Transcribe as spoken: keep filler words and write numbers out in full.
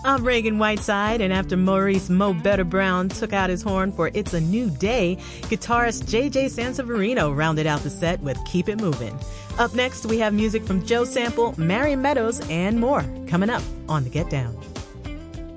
I'm Reagan Whiteside, and after Maurice Mo Better Brown took out his horn for It's a New Day, guitarist J J Sanseverino rounded out the set with Keep It Moving. Up next, we have music from Joe Sample, Mary Meadows, and more coming up on The Get Down.